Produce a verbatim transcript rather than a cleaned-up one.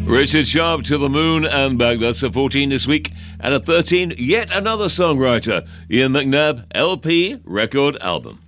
Richard Sharp, To the Moon and Back. That's a fourteen this week. And a thirteen, yet another songwriter, Ian McNabb, L P record album.